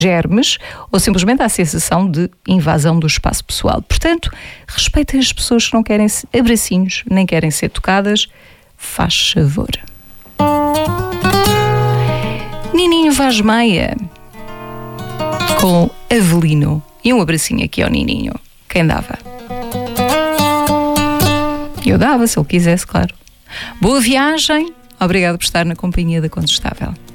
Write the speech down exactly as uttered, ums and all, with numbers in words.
germes ou simplesmente à sensação de invasão do espaço pessoal. Portanto, respeitem as pessoas que não querem abracinhos, nem querem ser tocadas. Faz favor. Nininho Vaz Maia com Avelino. E um abracinho aqui ao Nininho. Quem dava? Eu dava, se ele quisesse, claro. Boa viagem. Obrigado por estar na companhia da Condestável.